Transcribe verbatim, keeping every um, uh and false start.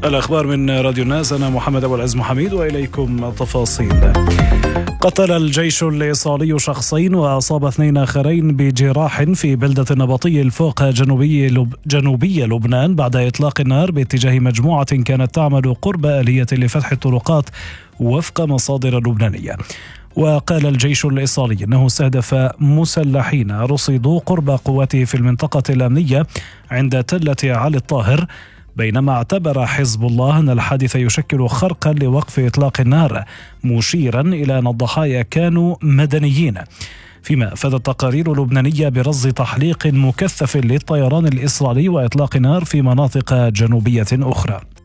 الأخبار من راديو الناس، أنا محمد أبو العز محميد وإليكم التفاصيل. قتل الجيش الإيصالي شخصين وأصاب اثنين آخرين بجراح في بلدة النبطي الفوق جنوبي, لب... جنوبي لبنان بعد إطلاق النار باتجاه مجموعة كانت تعمل قرب آلية لفتح الطرقات وفق مصادر لبنانية. وقال الجيش الإيصالي أنه استهدف مسلحين رصدوا قرب قواته في المنطقة الأمنية عند تلة علي الطاهر، بينما اعتبر حزب الله أن الحادث يشكل خرقا لوقف إطلاق النار، مشيرا إلى أن الضحايا كانوا مدنيين. فيما أفادت تقارير لبنانية برصد تحليق مكثف للطيران الإسرائيلي وإطلاق نار في مناطق جنوبية أخرى.